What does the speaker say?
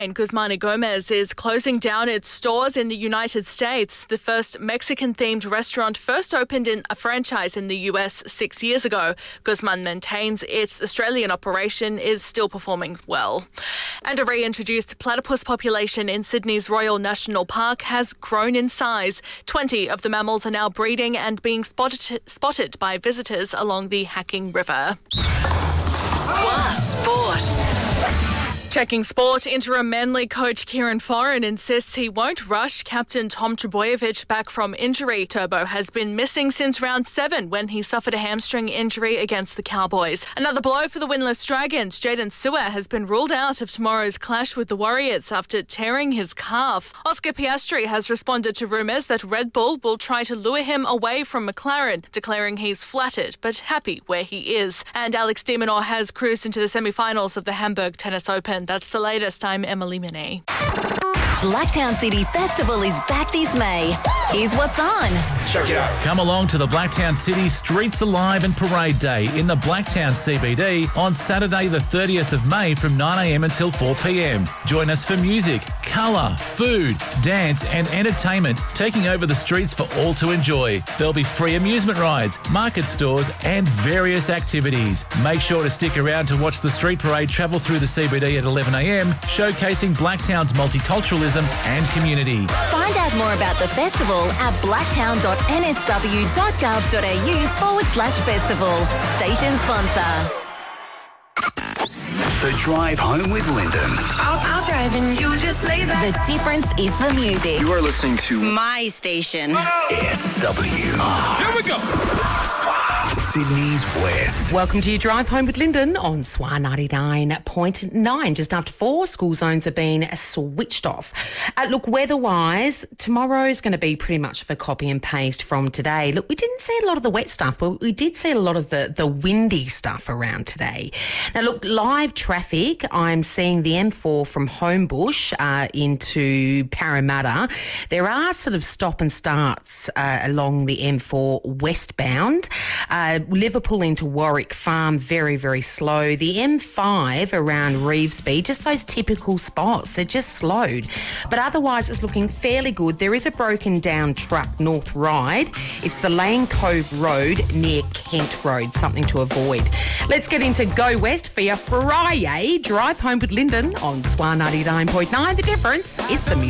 And Guzman y Gomez is closing down its stores in the United States. The first Mexican-themed restaurant first opened in a franchise in the US 6 years ago. Guzman maintains its Australian operation is still performing well. And a reintroduced platypus population in Sydney's Royal National Park has grown in size. 20 of the mammals are now breeding and being spotted by visitors along the Hacking River. Sport. Checking sport, interim Manly coach Kieran Foran insists he won't rush captain Tom Trbojevic back from injury. Turbo has been missing since round 7 when he suffered a hamstring injury against the Cowboys. Another blow for the winless Dragons. Jaden Sewer has been ruled out of tomorrow's clash with the Warriors after tearing his calf. Oscar Piastri has responded to rumours that Red Bull will try to lure him away from McLaren, declaring he's flattered but happy where he is. And Alex de Minaur has cruised into the semi-finals of the Hamburg Tennis Open. That's the latest. I'm Emily Minnie. Blacktown City Festival is back this May. Here's what's on. Check it out. Come along to the Blacktown City Streets Alive and Parade Day in the Blacktown CBD on Saturday the 30th of May from 9am until 4pm. Join us for music, colour, food, dance and entertainment taking over the streets for all to enjoy. There'll be free amusement rides, market stores and various activities. Make sure to stick around to watch the street parade travel through the CBD at 11am, showcasing Blacktown's multiculturalism and community. Find out more about the festival at blacktown.nsw.gov.au/festival. Station sponsor. The Drive Home with Lyndon. I'll drive and you just lay back. The difference is the music. You are listening to My station. SWR. Here we go. Sydney's West. Welcome to your Drive Home with Lyndon on SWR 99.9. Just after 4, school zones have been switched off. Look, weather-wise, tomorrow's going to be pretty much of a copy and paste from today. Look, we didn't see a lot of the wet stuff, but we did see a lot of the windy stuff around today. Now, look, live traffic, I'm seeing the M4 from Homebush into Parramatta. There are sort of stop and starts along the M4 westbound. Liverpool into Warwick Farm, very, very slow. The M5 around Revesby, just those typical spots, they're just slowed. But otherwise, it's looking fairly good. There is a broken down truck North Ryde. It's the Lane Cove Road near Kent Road, something to avoid. Let's get into Go West for your Friday Drive Home with Lyndon on SWR 99.9. The difference is the music.